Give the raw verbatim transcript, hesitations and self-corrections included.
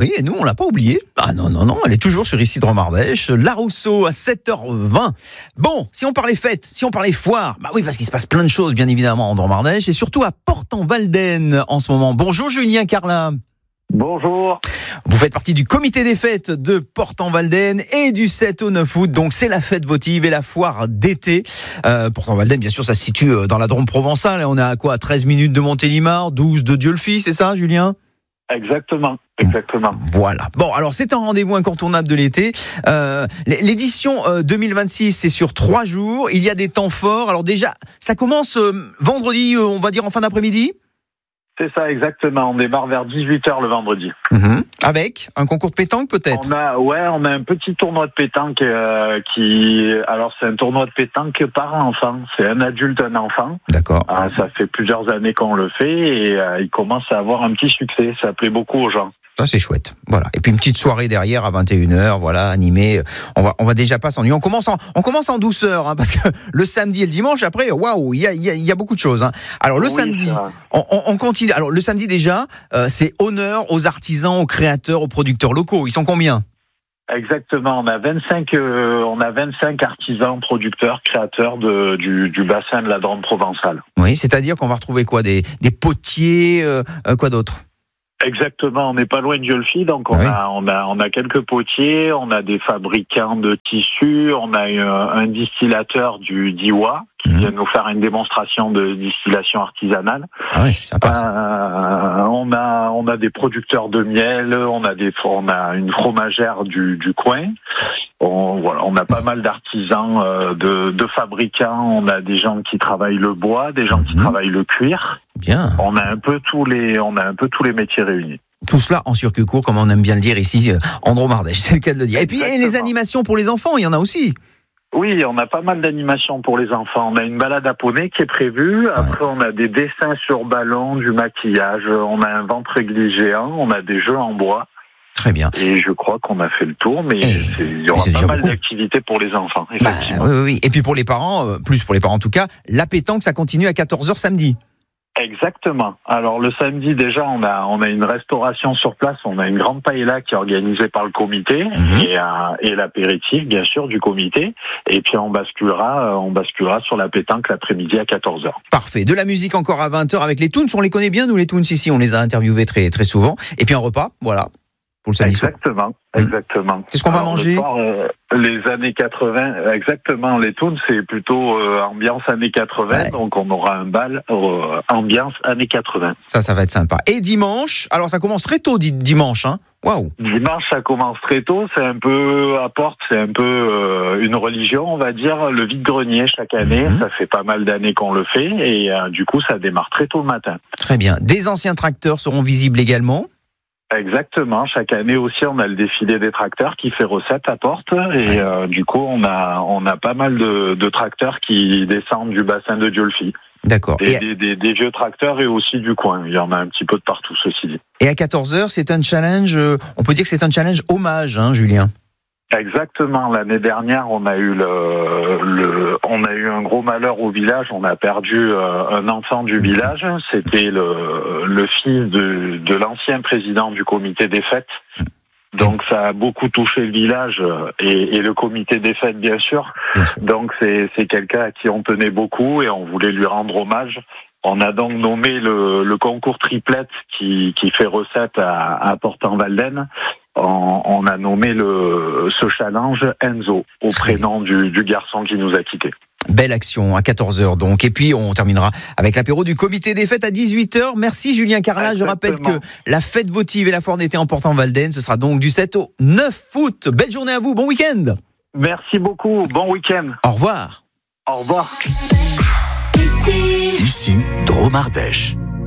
oui, et nous, on l'a pas oublié. Ah non, non, non, elle est toujours sur ici de Dromardèche. La Rousseau à sept heures vingt. Bon, si on parlait fête, si on parlait foire, bah oui, parce qu'il se passe plein de choses, bien évidemment, en Dromardèche, et surtout à Port-en-Valdaine en ce moment. Bonjour Julien Carlin. Bonjour. Vous faites partie du comité des fêtes de Port-en-Valdaine et du sept au neuf août. Donc, c'est la fête votive et la foire d'été. Euh, Port-en-Valdaine, bien sûr, ça se situe dans la Drôme provençale. On est à quoi, treize minutes de Montélimar, douze de Dieulefit, c'est ça, Julien ? Exactement, exactement. Voilà. Bon, alors, c'est un rendez-vous incontournable de l'été. Euh, l'édition euh, deux mille vingt-six, c'est sur trois jours. Il y a des temps forts. Alors, déjà, ça commence euh, vendredi, euh, on va dire en fin d'après-midi ? C'est ça, exactement. On démarre vers dix-huit heures le vendredi. Mmh. Avec un concours de pétanque, peut-être ? On a, ouais, on a un petit tournoi de pétanque euh, qui... Alors, c'est un tournoi de pétanque par enfant. C'est un adulte, un enfant. D'accord. Euh, ça fait plusieurs années qu'on le fait et euh, il commence à avoir un petit succès. Ça plaît beaucoup aux gens. Ça, c'est chouette. Voilà. Et puis une petite soirée derrière à vingt et une heures, voilà, animée. On va, on va déjà pas s'ennuyer. On commence en, on commence en douceur, hein, parce que le samedi et le dimanche, après, waouh, il y a, il y a, il y a beaucoup de choses, hein. Alors, le Oui, samedi, on, on, on continue. Alors, le samedi déjà, euh, c'est honneur aux artisans, aux créateurs, aux producteurs locaux. Ils sont combien ? Exactement. On a vingt-cinq, euh, on a vingt-cinq artisans, producteurs, créateurs de, du, du bassin de la Drôme provençale. Oui, c'est-à-dire qu'on va retrouver quoi ? Des, des potiers, euh, euh, quoi d'autre ? Exactement, on n'est pas loin de Dieulefit, donc on, ah oui. a, on, a, on a quelques potiers, on a des fabricants de tissus, on a un, un distillateur du d'Iwa qui mmh. vient nous faire une démonstration de distillation artisanale. Ah oui, c'est sympa, ça. Euh, on a on a des producteurs de miel, on a des on a une fromagère du, du coin. On, voilà, on a pas mal d'artisans, euh, de, de fabricants. On a des gens qui travaillent le bois, des gens mmh. qui travaillent le cuir. Bien. On a un peu tous les on a un peu tous les métiers réunis. Tout cela en circuit court, comme on aime bien le dire ici, en Dromardèche, c'est le cas de le dire. Exactement. Et puis et les animations pour les enfants, il y en a aussi. Oui, on a pas mal d'animations pour les enfants. On a une balade à poney qui est prévue. Après, on a des dessins sur ballon, du maquillage. On a un ventre-église géant. On a des jeux en bois. Très bien. Et je crois qu'on a fait le tour, mais et, il y aura pas mal beaucoup. d'activités pour les enfants, effectivement. Bah, oui, oui. Et puis pour les parents, euh, plus pour les parents en tout cas, la pétanque, ça continue à quatorze heures samedi. Exactement. Alors le samedi déjà, on a on a une restauration sur place, on a une grande paella qui est organisée par le comité mmh. et, euh, et l'apéritif bien sûr du comité. Et puis on basculera on basculera sur la pétanque l'après-midi à quatorze heures. Parfait. De la musique encore à vingt heures avec les Toons. On les connaît bien nous les Toons ici, on les a interviewés très très souvent. Et puis un repas, voilà. Pour le samedi exactement, soir. exactement. Qu'est-ce qu'on va Alors, manger soir, euh, les années quatre-vingts, exactement. Les Toons, c'est plutôt euh, ambiance années quatre-vingts, ouais. Donc on aura un bal euh, ambiance années quatre-vingts. Ça, ça va être sympa. Et dimanche, alors ça commence très tôt dimanche, hein. Waouh. Dimanche, ça commence très tôt. C'est un peu à Porte, c'est un peu euh, une religion, on va dire. Le vide-grenier chaque année, mmh. ça fait pas mal d'années qu'on le fait, et euh, du coup, ça démarre très tôt le matin. Très bien. Des anciens tracteurs seront visibles également. Exactement. Chaque année aussi, on a le défilé des tracteurs qui fait recette à Porte. Et euh, du coup, on a on a pas mal de, de tracteurs qui descendent du bassin de Dieulefit. D'accord. Des, des, des, des vieux tracteurs et aussi du coin. Il y en a un petit peu de partout, ceci dit. Et à quatorze heures, c'est un challenge, euh, on peut dire que c'est un challenge hommage, hein, Julien. Exactement. L'année dernière, on a eu le, le, on a eu un gros malheur au village. On a perdu euh, un enfant du village. C'était le, le fils de, de l'ancien président du comité des fêtes. Donc ça a beaucoup touché le village et, et le comité des fêtes, bien sûr. Bien sûr. Donc c'est, c'est quelqu'un à qui on tenait beaucoup et on voulait lui rendre hommage. On a donc nommé le, le concours triplette qui, qui fait recette à, à Port-en-Valdaine. On, on a nommé le, ce challenge Enzo, au prénom du, du garçon qui nous a quittés. Belle action à quatorze heures donc. Et puis on terminera avec l'apéro du comité des fêtes à dix-huit heures. Merci Julien Carlin. Je rappelle que la fête votive et la foire d'été en Port-en-Valdaine, ce sera donc du sept au neuf août. Belle journée à vous, bon week-end. Merci beaucoup, bon week-end. Au revoir. Au revoir. Ici, Ici Dromardèche.